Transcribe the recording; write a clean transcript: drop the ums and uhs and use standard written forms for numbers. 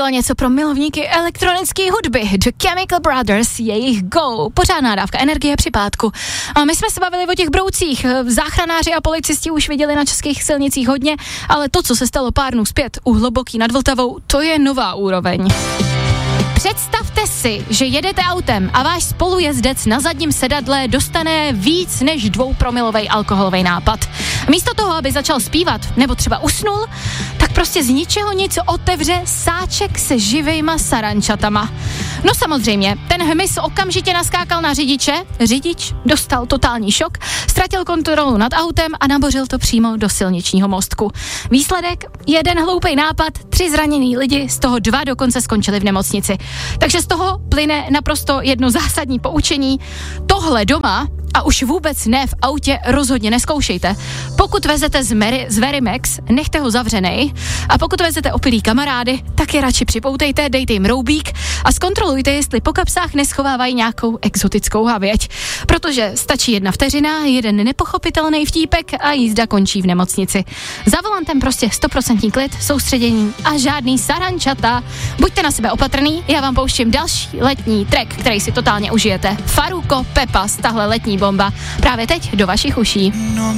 připravila něco pro milovníky elektronické hudby. The Chemical Brothers, jejich Go. Pořádná dávka energie při pátku. A my jsme se bavili o těch broucích. Záchranáři a policisti už viděli na českých silnicích hodně, ale to, co se stalo pár dnů zpět u Hluboký nad Vltavou, to je nová úroveň. Představte si, že jedete autem a váš spolujezdec na zadním sedadle dostane víc než 2promilové alkoholový nápad. Místo toho, aby začal zpívat nebo třeba usnul, tak prostě z ničeho nic otevře sáček se živejma sarančatama. No samozřejmě, ten hmyz okamžitě naskákal na řidiče, řidič dostal totální šok, ztratil kontrolu nad autem a nabořil to přímo do silničního mostku. Výsledek? Jeden hloupej nápad, 3 zraněný lidi, z toho 2 dokonce skončili v nemocnici. Takže z toho plyne naprosto jedno zásadní poučení. Tohle doma a už vůbec ne v autě rozhodně neskoušejte. Pokud vezete z Verimex, nechte ho zavřenej, a pokud vezete opilý kamarády, tak je radši připoutejte, dejte jim roubík a zkontrolujte, jestli po kapsách neschovávají nějakou exotickou havěť. Protože stačí 1 vteřina, jeden nepochopitelný vtípek a jízda končí v nemocnici. Za volantem prostě 100% klid, soustředění a žádný sarančata. Buďte na sebe opatrný, já vám pouštím další letní track, který si totálně užijete. Farruko Pepas, tahle letní bomba, právě teď do vašich uší.